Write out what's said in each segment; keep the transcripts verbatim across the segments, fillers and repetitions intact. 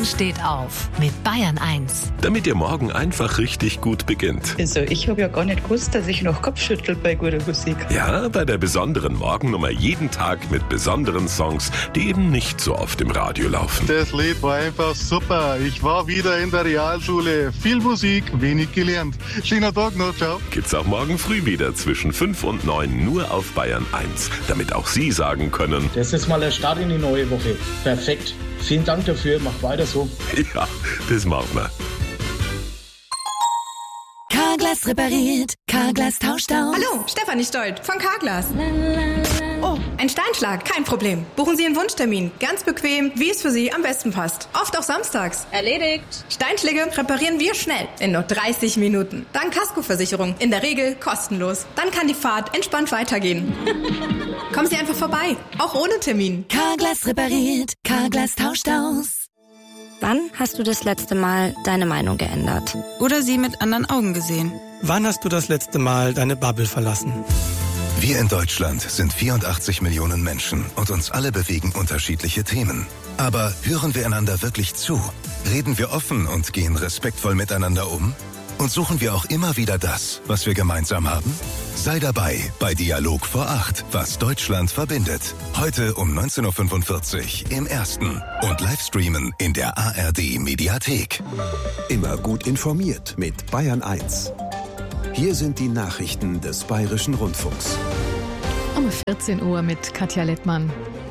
Stefan steht auf mit Bayern eins. Damit Ihr Morgen einfach richtig gut beginnt. Also ich habe ja gar nicht gewusst, dass ich noch Kopfschüttel bei guter Musik. Ja, bei der besonderen Morgennummer jeden Tag mit besonderen Songs, die eben nicht so oft im Radio laufen. Das Lied war einfach super. Ich war wieder in der Realschule. Viel Musik, wenig gelernt. Schöner Tag noch, ciao. Gibt's auch morgen früh wieder zwischen fünf und neun nur auf Bayern eins, damit auch Sie sagen können: Das ist mal der Start in die neue Woche. Perfekt. Vielen Dank dafür. Mach weiter so. Ja, das machen wir. Carglass repariert, Carglass tauscht aus. Hallo, Stefanie Stolt von Carglass. Oh, ein Steinschlag, kein Problem. Buchen Sie einen Wunschtermin. Ganz bequem, wie es für Sie am besten passt. Oft auch samstags. Erledigt. Steinschläge reparieren wir schnell, in nur dreißig Minuten. Dank Kaskoversicherung, in der Regel kostenlos. Dann kann die Fahrt entspannt weitergehen. Kommen Sie einfach vorbei, auch ohne Termin. Carglass repariert, Carglass tauscht aus. Wann hast du das letzte Mal deine Meinung geändert? Oder sie mit anderen Augen gesehen? Wann hast du das letzte Mal deine Bubble verlassen? Wir in Deutschland sind vierundachtzig Millionen Menschen und uns alle bewegen unterschiedliche Themen. Aber hören wir einander wirklich zu? Reden wir offen und gehen respektvoll miteinander um? Und suchen wir auch immer wieder das, was wir gemeinsam haben? Sei dabei bei Dialog vor acht, was Deutschland verbindet. Heute um neunzehn Uhr fünfundvierzig im Ersten und Livestreamen in der A R D-Mediathek. Immer gut informiert mit Bayern eins. Hier sind die Nachrichten des Bayerischen Rundfunks. Um vierzehn Uhr mit Katja Lettmann.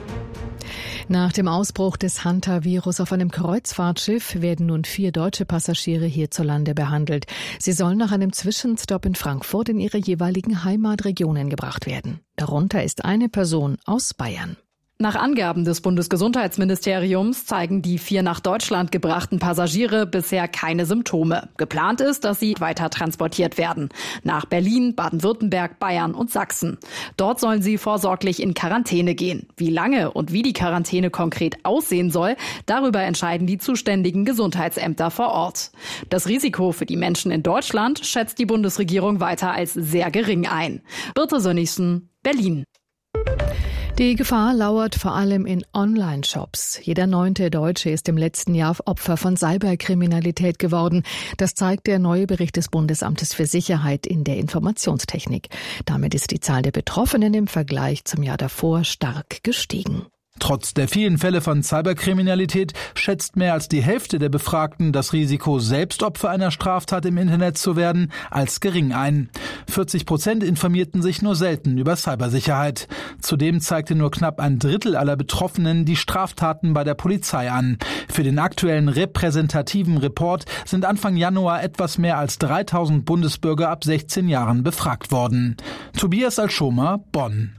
Nach dem Ausbruch des Hanta-Virus auf einem Kreuzfahrtschiff werden nun vier deutsche Passagiere hierzulande behandelt. Sie sollen nach einem Zwischenstopp in Frankfurt in ihre jeweiligen Heimatregionen gebracht werden. Darunter ist eine Person aus Bayern. Nach Angaben des Bundesgesundheitsministeriums zeigen die vier nach Deutschland gebrachten Passagiere bisher keine Symptome. Geplant ist, dass sie weiter transportiert werden. Nach Berlin, Baden-Württemberg, Bayern und Sachsen. Dort sollen sie vorsorglich in Quarantäne gehen. Wie lange und wie die Quarantäne konkret aussehen soll, darüber entscheiden die zuständigen Gesundheitsämter vor Ort. Das Risiko für die Menschen in Deutschland schätzt die Bundesregierung weiter als sehr gering ein. Birte Sönnigsen, Berlin. Die Gefahr lauert vor allem in Online-Shops. Jeder neunte Deutsche ist im letzten Jahr Opfer von Cyberkriminalität geworden. Das zeigt der neue Bericht des Bundesamtes für Sicherheit in der Informationstechnik. Damit ist die Zahl der Betroffenen im Vergleich zum Jahr davor stark gestiegen. Trotz der vielen Fälle von Cyberkriminalität schätzt mehr als die Hälfte der Befragten das Risiko, selbst Opfer einer Straftat im Internet zu werden, als gering ein. vierzig Prozent informierten sich nur selten über Cybersicherheit. Zudem zeigte nur knapp ein Drittel aller Betroffenen die Straftaten bei der Polizei an. Für den aktuellen repräsentativen Report sind Anfang Januar etwas mehr als dreitausend Bundesbürger ab sechzehn Jahren befragt worden. Tobias Alschomer, Bonn.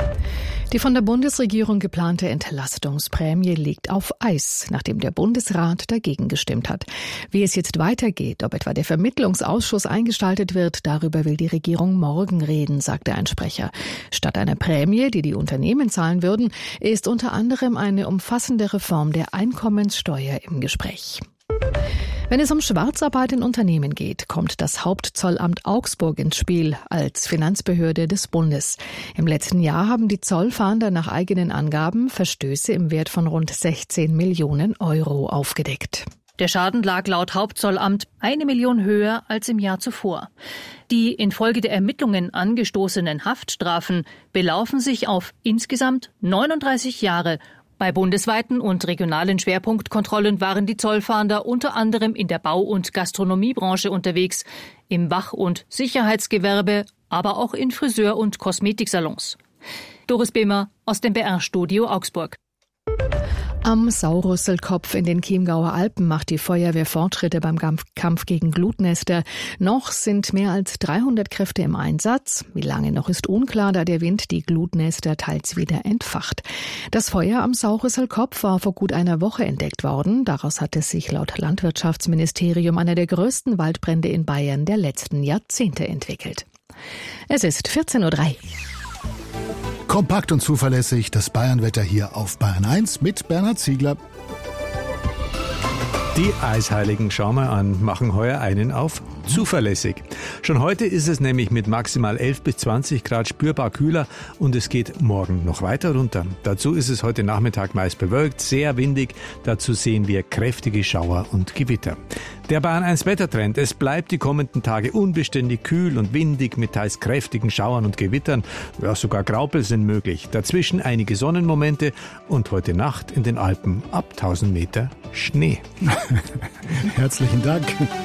Die von der Bundesregierung geplante Entlastungsprämie liegt auf Eis, nachdem der Bundesrat dagegen gestimmt hat. Wie es jetzt weitergeht, ob etwa der Vermittlungsausschuss eingestaltet wird, darüber will die Regierung morgen reden, sagte ein Sprecher. Statt einer Prämie, die die Unternehmen zahlen würden, ist unter anderem eine umfassende Reform der Einkommenssteuer im Gespräch. Wenn es um Schwarzarbeit in Unternehmen geht, kommt das Hauptzollamt Augsburg ins Spiel als Finanzbehörde des Bundes. Im letzten Jahr haben die Zollfahnder nach eigenen Angaben Verstöße im Wert von rund sechzehn Millionen Euro aufgedeckt. Der Schaden lag laut Hauptzollamt eine Million höher als im Jahr zuvor. Die infolge der Ermittlungen angestoßenen Haftstrafen belaufen sich auf insgesamt neununddreißig Jahre. Bei bundesweiten und regionalen Schwerpunktkontrollen waren die Zollfahnder unter anderem in der Bau- und Gastronomiebranche unterwegs, im Wach- und Sicherheitsgewerbe, aber auch in Friseur- und Kosmetiksalons. Doris Behmer aus dem B R-Studio Augsburg. Am Saurusselkopf in den Chiemgauer Alpen macht die Feuerwehr Fortschritte beim Kampf gegen Glutnester. Noch sind mehr als dreihundert Kräfte im Einsatz. Wie lange noch ist unklar, da der Wind die Glutnester teils wieder entfacht. Das Feuer am Saurusselkopf war vor gut einer Woche entdeckt worden. Daraus hatte sich laut Landwirtschaftsministerium einer der größten Waldbrände in Bayern der letzten Jahrzehnte entwickelt. Es ist vierzehn Uhr drei. Kompakt und zuverlässig das Bayernwetter hier auf Bayern eins mit Bernhard Ziegler. Die Eisheiligen, schauen wir an, machen heuer einen auf zuverlässig. Schon heute ist es nämlich mit maximal elf bis zwanzig Grad spürbar kühler und es geht morgen noch weiter runter. Dazu ist es heute Nachmittag meist bewölkt, sehr windig. Dazu sehen wir kräftige Schauer und Gewitter. Der Bayern eins Wettertrend. Es bleibt die kommenden Tage unbeständig kühl und windig mit teils kräftigen Schauern und Gewittern. Ja, sogar Graupel sind möglich. Dazwischen einige Sonnenmomente und heute Nacht in den Alpen ab tausend Meter Schnee. Herzlichen Dank.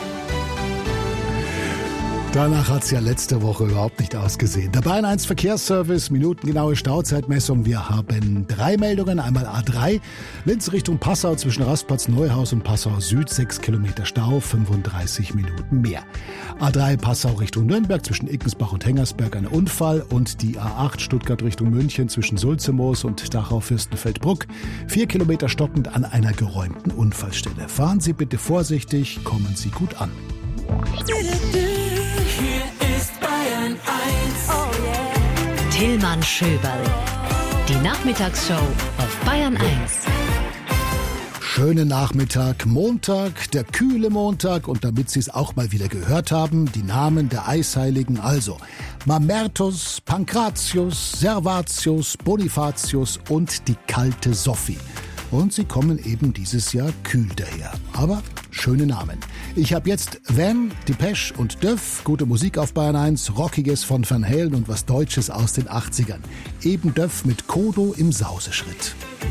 Danach hat es ja letzte Woche überhaupt nicht ausgesehen. Der Bayern eins Verkehrsservice, minutengenaue Stauzeitmessung. Wir haben drei Meldungen. Einmal A drei, Linz Richtung Passau zwischen Rastplatz Neuhaus und Passau Süd. sechs Kilometer Stau, fünfunddreißig Minuten mehr. A drei Passau Richtung Nürnberg zwischen Ickensbach und Hengersberg ein Unfall. Und die A acht Stuttgart Richtung München zwischen Sulzemoos und Dachau-Fürstenfeldbruck. vier Kilometer stockend an einer geräumten Unfallstelle. Fahren Sie bitte vorsichtig, kommen Sie gut an. Hier ist Bayern eins. Oh yeah. Tillmann Schöberl. Die Nachmittagsshow auf Bayern eins. Schönen Nachmittag, Montag, der kühle Montag und damit Sie es auch mal wieder gehört haben, die Namen der Eisheiligen, also Mamertus, Pankratius, Servatius, Bonifatius und die kalte Sophie. Und sie kommen eben dieses Jahr kühl daher. Aber schöne Namen. Ich habe jetzt Van, Depeche und Döff, gute Musik auf Bayern eins, Rockiges von Van Halen und was Deutsches aus den achtzigern. Eben Döff mit Kodo im Sauseschritt.